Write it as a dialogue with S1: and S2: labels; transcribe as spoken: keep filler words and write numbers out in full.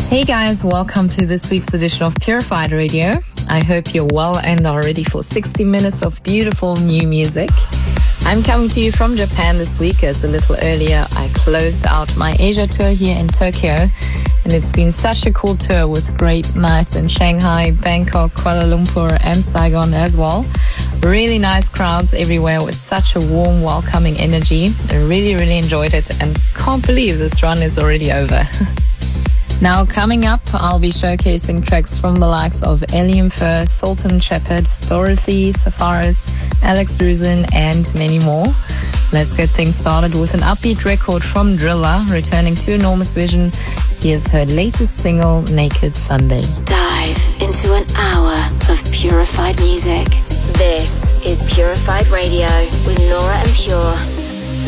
S1: Hey guys, welcome to this week's edition of Purified Radio. I hope you're well and are ready for sixty minutes of beautiful new music. I'm coming to you from Japan this week, as a little earlier I closed out my Asia tour here in Tokyo, and it's been such a cool tour with great nights in Shanghai, Bangkok, Kuala Lumpur and Saigon as well. Really nice crowds everywhere with such a warm, welcoming energy. I really, really enjoyed it and can't believe this run is already over. Now, coming up, I'll be showcasing tracks from the likes of Elium Fur, Sultan Shepherd, Dorothy, Safaris, Alex Rusin, and many more. Let's get things started with an upbeat record from Drilla, returning to Enormous Vision. Here's her latest single, Naked Sunday.
S2: Dive into an hour of purified music. This is Purified Radio with Nora En Pure.